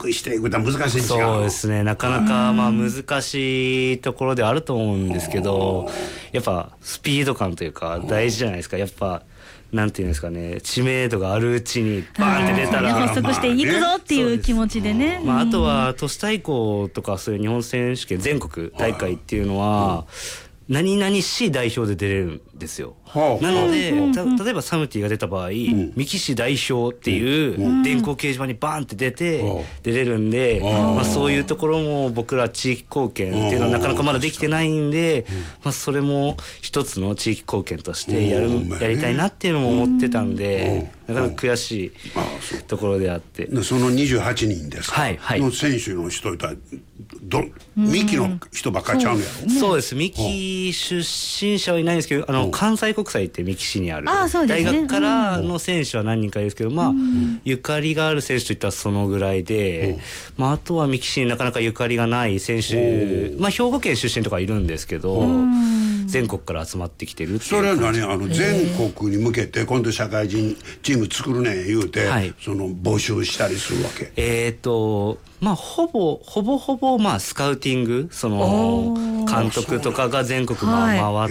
くしていくと難しいんですよ。 そうですね、なかなかまあ難しいところではあると思うんですけど、やっぱスピード感というか大事じゃないですか。やっぱなんていうんですかね、知名度があるうちにバーンって出たら発足していくぞっていう気持ちでね。 まあ、あとは都市対抗とかそういう日本選手権全国大会っていうのは何々市代表で出れるんですよ。なので例えばサムティが出た場合、三木市代表っていう電光掲示板にバーンって出れるんで、まあ、そういうところも僕ら地域貢献っていうのはなかなかまだできてないんで、まあ、それも一つの地域貢献としてやりたいなっていうのも思ってたんで、なかなか悔しいところであって、 その28人ですか、の選手の人いたら三木の人ばっかりちゃうんやろ。 そうです、三木出身者はいないんですけど、関西国際って三木市にある大学からの選手は何人かいるんですけど、まあゆかりがある選手といったらそのぐらいで、まああとは三木市になかなかゆかりがない選手、まあ兵庫県出身とかいるんですけど、全国から集まってきてるっていう。 それは何、全国に向けて今度社会人チーム作るね言うて、その募集したりするわけ。 まあほぼまあスカウティング、その監督とかが全国回って、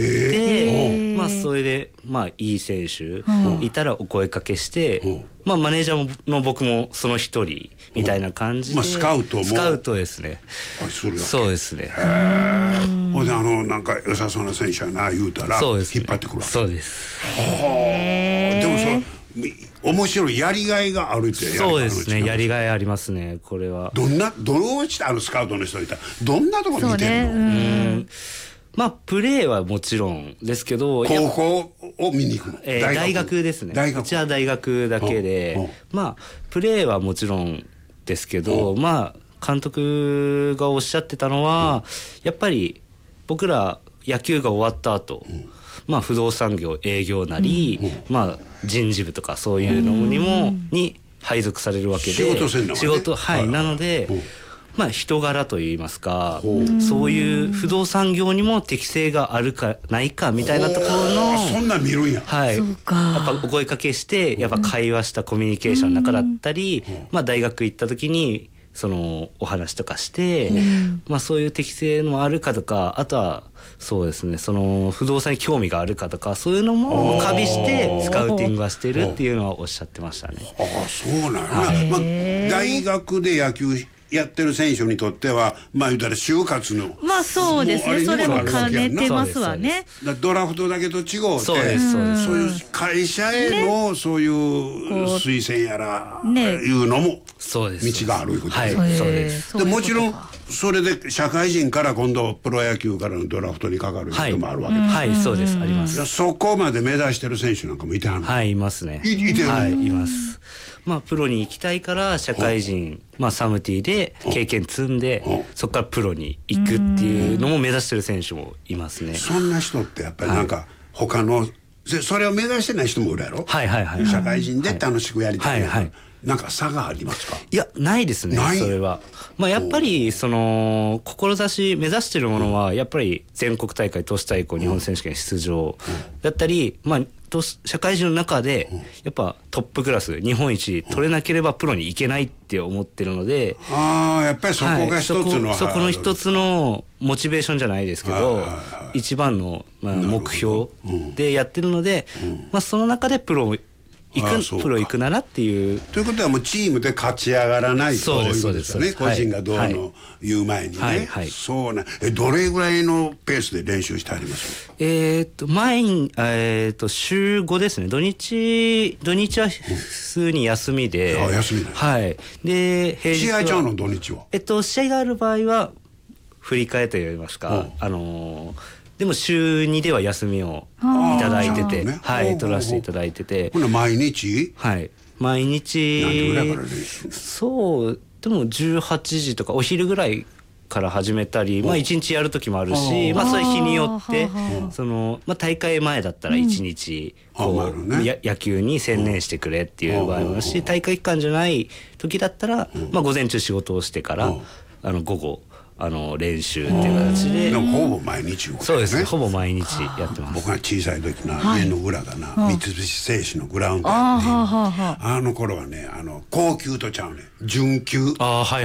まあそれでまあいい選手いたらお声かけして、まあマネージャーの僕もその一人みたいな感じで、 スカウトですね。 そうですね。 ほんでなんか良さそうな選手やな言うたら引っ張ってくるわけ。 そうです。 でも面白いやりがいがあるって。 そうですね、やりがいありますね。これはどうしてスカウトの人いたらどんなところ見てるの？ まあプレーはもちろんですけど、 高校を見に行くの？ 大学ですね。うちは大学だけで、まあプレーはもちろんですけど、まあ監督がおっしゃってたのは、やっぱり僕ら野球が終わった後、まあ不動産業営業なり、まあ人事部とかそういうのに配属されるわけで、仕事なので、まあ人柄といいますか、そういう不動産業にも適性があるかないかみたいなところの、 そんなん見るんや。 やっぱお声かけして、やっぱ会話したコミュニケーションの中だったり、まあ大学行った時にそのお話とかして、まあそういう適性もあるかとか、あとはそうですね、その不動産に興味があるかとか、そういうのも加味してスカウティングはしてるっていうのはおっしゃってましたね。 そうなんや。大学で野球やってる選手にとってはまあ言うたら就活の、 まあそうですね、それも兼ねてますわね。 ドラフトだけと違うて、そういう会社へのそういう推薦やらいうのも道があるいうことですね。でもちろんそれで社会人から今度プロ野球からのドラフトにかかる人もあるわけです。 はい、そうです、あります。 そこまで目指してる選手なんかもいてはるの？ いますね。 いてる？ はい、います。まあプロに行きたいから社会人、まあサムティで経験積んで、そこからプロに行くっていうのも目指してる選手もいますね。 そんな人ってやっぱりなんか他のそれを目指してない人もいるやろ？社会人で楽しくやりたい。なんか差がありますか？いや、ないですね、それは。まあやっぱりその志目指してるものはやっぱり全国大会都市対抗日本選手権出場だったり、まあ社会人の中でやっぱトップクラス日本一取れなければプロに行けないって思ってるので、 やっぱりそこが一つの、 そこの一つのモチベーションじゃないですけど、一番の目標でやってるので、まあその中でプロ行くならっていう。 ということはもうチームで勝ち上がらないということですよね。個人がどうの言う前にね。そうな。どれぐらいのペースで練習してあります？ 前に週5ですね。土日は普通に休みで。 休みだ。 で平日は試合ちゃうの？土日は。 試合がある場合は振り替えといいますか、でも週2では休みをいただいてて、取らせていただいてて。 ほな毎日？ 毎日。 何時ぐらいから練習？ そう、でも18時とかお昼ぐらいから始めたり、まあ1日やる時もあるし、まあそれ日によって、まあ大会前だったら1日、野球に専念してくれっていう場合もあるし、大会期間じゃない時だったら、まあ午前中仕事をしてから、午後、練習っていう形で。 ほぼ毎日。 そうですね、ほぼ毎日やってます。 僕が小さい時な、家の裏がな、三菱製紙のグラウンドやって、あの頃はね、高級とちゃうね、準級。